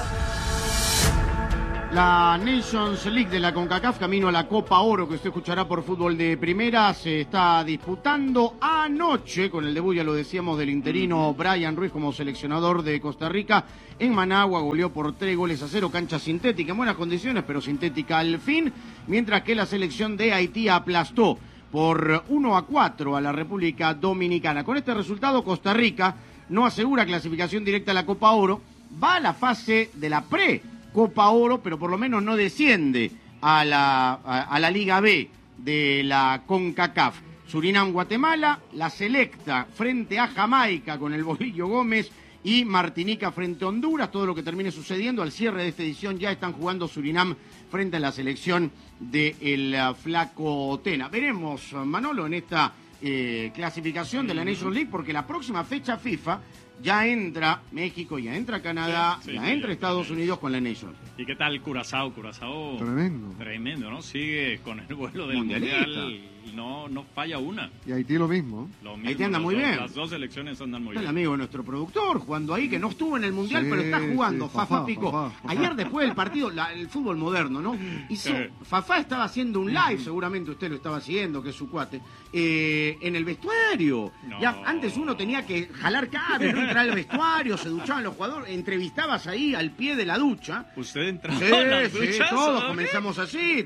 La Nations League de la CONCACAF, camino a la Copa Oro, que usted escuchará por Fútbol de Primera, se está disputando anoche con el debut, ya lo decíamos, del interino Brian Ruiz como seleccionador de Costa Rica. En Managua goleó por 3-0, cancha sintética, en buenas condiciones, pero sintética al fin, mientras que la selección de Haití aplastó por 1-4 a la República Dominicana. Con este resultado, Costa Rica no asegura clasificación directa a la Copa Oro, va a la fase de la Copa Oro, pero por lo menos no desciende a la Liga B de la CONCACAF. Surinam, Guatemala, la selecta frente a Jamaica con el Bolillo Gómez y Martinica frente a Honduras. Todo lo que termine sucediendo al cierre de esta edición, ya están jugando Surinam frente a la selección del Flaco Tena. Veremos, Manolo, en esta clasificación de la Nations League, porque la próxima fecha FIFA ya entra México, ya entra Canadá, ya entra Estados Unidos con la Nations. ¿Y qué tal Curazao? Curazao tremendo, ¿no? Sigue con el vuelo del Mundial y no falla una. Y Haití lo mismo. Haití anda muy bien. Las dos selecciones andan muy bien. El amigo de nuestro productor, jugando ahí, que no estuvo en el Mundial, pero está jugando. Fafá Pico. Ayer después del partido, el fútbol moderno, ¿no? Fafá estaba haciendo un live, seguramente usted lo estaba siguiendo, que es su cuate, en el vestuario. No. Ya antes uno tenía que jalar cables, no entrar al vestuario, se duchaban los jugadores, entrevistabas ahí al pie de la ducha. Usted entraba en las duchas, todos comenzamos así.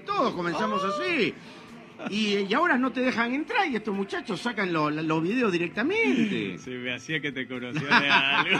Y ahora no te dejan entrar y estos muchachos sacan los videos directamente. Se me hacía que te conocía de algo.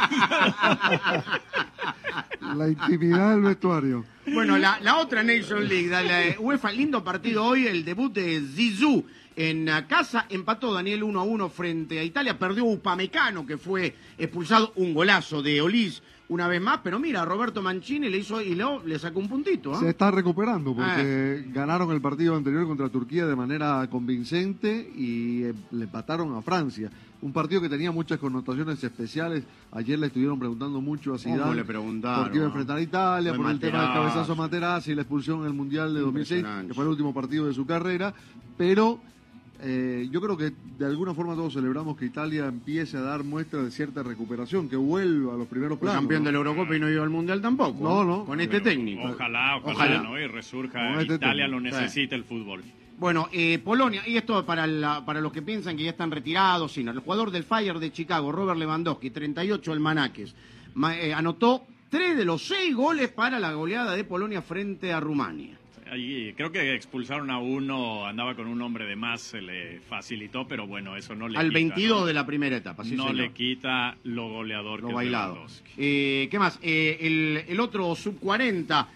La intimidad del vestuario. Bueno, la otra Nation League, la UEFA, lindo partido hoy, el debut de Zizou en casa, empató Daniel 1-1 frente a Italia, perdió Upamecano, que fue expulsado, un golazo de Olís una vez más, pero mira, Roberto Mancini le sacó un puntito. Se está recuperando porque ganaron el partido anterior contra Turquía de manera convincente y le empataron a Francia. Un partido que tenía muchas connotaciones especiales. Ayer le estuvieron preguntando mucho a Zidane. ¿Cómo le preguntaron? Porque iba a enfrentar a Italia, por el tema del cabezazo a Materazzi y la expulsión en el Mundial de 2006, que fue el último partido de su carrera. Pero yo creo que de alguna forma todos celebramos que Italia empiece a dar muestras de cierta recuperación, que vuelva a los primeros planos. Campeón de la Eurocopa y no iba al Mundial tampoco. No. Con este técnico. Ojalá, ¿no? Y resurja. Italia lo necesita el fútbol. Bueno, Polonia, y esto para los que piensan que ya están retirados, sino el jugador del Fire de Chicago, Robert Lewandowski, 38 almanaques, anotó 3 de los 6 goles para la goleada de Polonia frente a Rumania. Allí creo que expulsaron a uno, andaba con un hombre de más, se le facilitó, pero bueno, eso no le al quita. Al 22 ¿no? de la primera etapa, sí, no señor. le quita lo goleador lo que bailado. es ¿Qué más? El otro sub-40,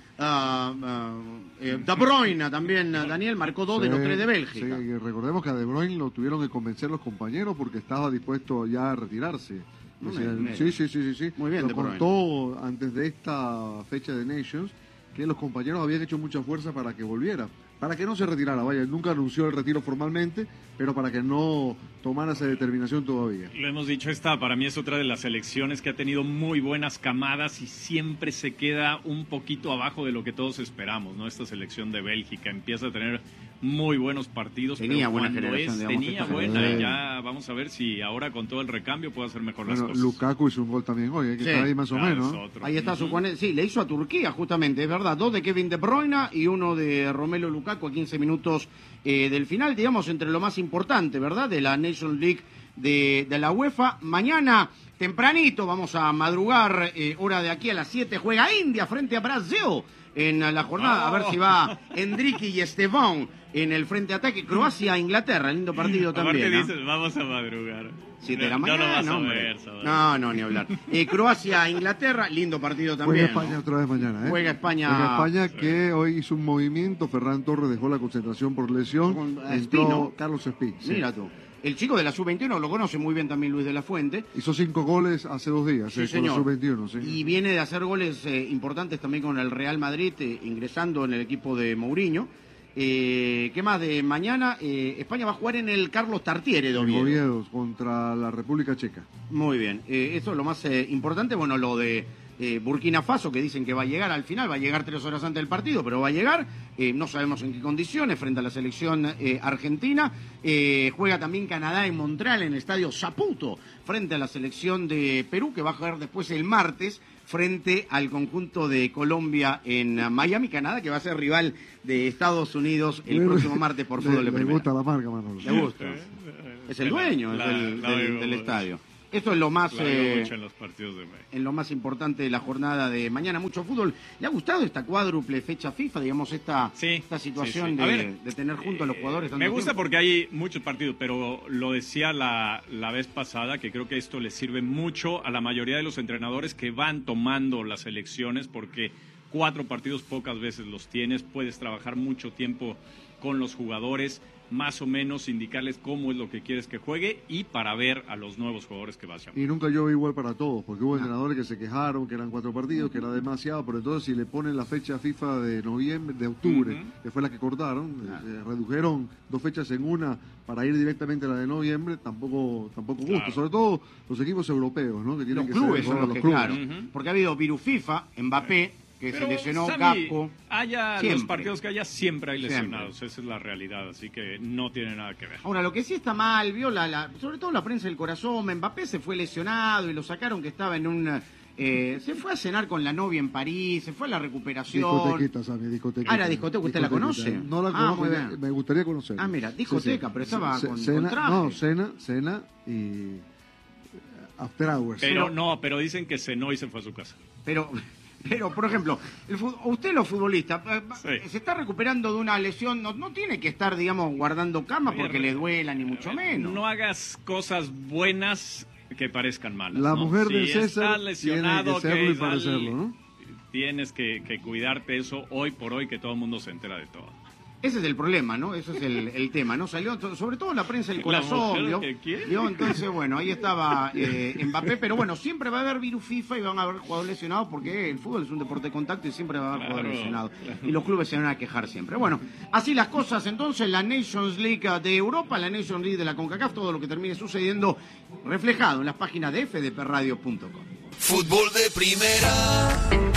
De Bruyne también, Daniel, marcó 2 de los 3 de Bélgica. Sí, recordemos que a De Bruyne lo tuvieron que convencer los compañeros porque estaba dispuesto ya a retirarse. Sí. Muy bien, lo contó antes de esta fecha de Nations, que los compañeros habían hecho mucha fuerza para que volviera, para que no se retirara. Vaya, nunca anunció el retiro formalmente, pero para que no tomara esa determinación todavía. Lo hemos dicho, para mí es otra de las selecciones que ha tenido muy buenas camadas y siempre se queda un poquito abajo de lo que todos esperamos, ¿no? Esta selección de Bélgica empieza a tener muy buenos partidos. Tenía pero buena generación, tenía buena, y ya vamos a ver si ahora con todo el recambio puede hacer mejor las cosas. Lukaku hizo un gol también hoy, que está ahí más o menos. Ahí está su sí, le hizo a Turquía justamente, es verdad, 2 de Kevin De Bruyne y 1 de Romelu Lukaku a 15 minutos del final, digamos, entre lo más importante, ¿verdad?, de la Nations League de la UEFA. Mañana tempranito vamos a madrugar, hora de aquí a las 7, juega India frente a Brasil en la jornada, a ver si va Endrique y Estevão en el frente ataque. Croacia-Inglaterra, lindo partido también. Aparte dices, vamos a madrugar. 7 de la mañana, no, hombre. No, ni hablar. Croacia-Inglaterra, lindo partido también. Juega España otra vez mañana, Juega España. Que hoy hizo un movimiento. Ferran Torres dejó la concentración por lesión. Entró Carlos Espí. Mira tú. El chico de la Sub-21 lo conoce muy bien también Luis de la Fuente. Hizo 5 goles hace 2 días con la Sub-21. Sí. Y viene de hacer goles importantes también con el Real Madrid, ingresando en el equipo de Mourinho. ¿Qué más de mañana? España va a jugar en el Carlos Tartiere de Oviedo. Oviedo contra la República Checa. Muy bien. Eso es lo más importante. Bueno, lo de Burkina Faso, que dicen que va a llegar al final, va a llegar 3 horas antes del partido, pero va a llegar. No sabemos en qué condiciones, frente a la selección argentina. Juega también Canadá en Montreal, en el estadio Saputo, frente a la selección de Perú, que va a jugar después el martes, frente al conjunto de Colombia en Miami, Canadá, que va a ser rival de Estados Unidos el próximo martes por fútbol de primera. Me gusta la marca, Manolo. ¿Le gusta? Es el dueño del estadio. Esto es lo más en los partidos de México. En lo más importante de la jornada de mañana. Mucho fútbol. ¿Le ha gustado esta cuádruple fecha FIFA? Digamos, esta situación de tener junto a los jugadores. Me gusta porque hay muchos partidos, pero lo decía la vez pasada, que creo que esto le sirve mucho a la mayoría de los entrenadores que van tomando las elecciones, porque 4 partidos pocas veces los tienes, puedes trabajar mucho tiempo con los jugadores, más o menos indicarles cómo es lo que quieres que juegue y para ver a los nuevos jugadores que vas a llamar. Y nunca llueve igual para todos, porque hubo entrenadores que se quejaron que eran 4 partidos, que era demasiado, pero entonces si le ponen la fecha FIFA de octubre, que fue la que cortaron, redujeron 2 fechas en una para ir directamente a la de noviembre, tampoco gusta, sobre todo los equipos europeos, ¿no? Que tienen los clubes son los que, claro, porque ha habido virus FIFA, Mbappé, que se lesionó, Gakpo. Los partidos que haya, siempre hay lesionados. Esa es la realidad, así que no tiene nada que ver. Ahora, lo que sí está mal, sobre todo la prensa del corazón, Mbappé se fue lesionado y lo sacaron que estaba en un... se fue a cenar con la novia en París, se fue a la recuperación. Discotequita, Sammy, discotequita. Ah, la discoteca, ¿usted la conoce? No la conozco, me gustaría conocer. Ah, mira, discoteca, pero estaba con traje. No, cena y after hours. Pero dicen que cenó y se fue a su casa. Pero, por ejemplo, usted los futbolistas, se está recuperando de una lesión, no tiene que estar, digamos, guardando cama porque le duela, ni mucho menos. No hagas cosas buenas que parezcan malas. La mujer de César lesionado, tiene que serlo y parecerlo, ¿no? Tienes que cuidarte eso hoy por hoy, que todo el mundo se entera de todo. Ese es el problema, ¿no? Ese es el tema, ¿no? Salió sobre todo la prensa del corazón, ¿vio? Entonces, bueno, ahí estaba Mbappé, pero bueno, siempre va a haber virus FIFA y van a haber jugadores lesionados porque el fútbol es un deporte de contacto y siempre va a haber jugadores lesionados. Y los clubes se van a quejar siempre. Bueno, así las cosas, entonces, la Nations League de Europa, la Nations League de la CONCACAF, todo lo que termine sucediendo reflejado en las páginas de fdpradio.com. Fútbol de primera.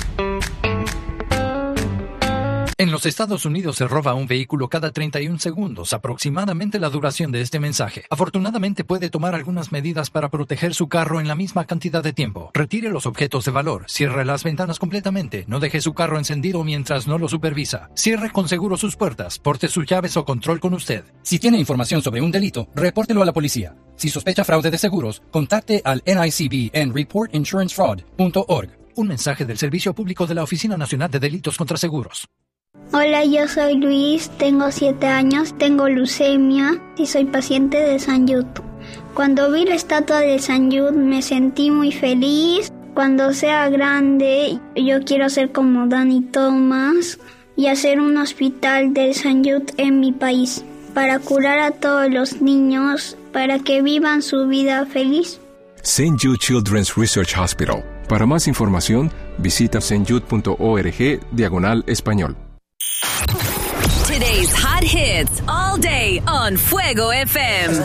En los Estados Unidos se roba un vehículo cada 31 segundos, aproximadamente la duración de este mensaje. Afortunadamente puede tomar algunas medidas para proteger su carro en la misma cantidad de tiempo. Retire los objetos de valor, cierre las ventanas completamente, no deje su carro encendido mientras no lo supervisa. Cierre con seguro sus puertas, porte sus llaves o control con usted. Si tiene información sobre un delito, repórtelo a la policía. Si sospecha fraude de seguros, contacte al NICB en reportinsurancefraud.org. Un mensaje del Servicio Público de la Oficina Nacional de Delitos contra Seguros. Hola, yo soy Luis, tengo 7 años, tengo leucemia y soy paciente de St. Jude. Cuando vi la estatua de St. Jude me sentí muy feliz. Cuando sea grande yo quiero ser como Danny Thomas y hacer un hospital del St. Jude en mi país para curar a todos los niños para que vivan su vida feliz. St. Jude Children's Research Hospital. Para más información visita stjude.org/español. Today's hot hits all day on Fuego FM.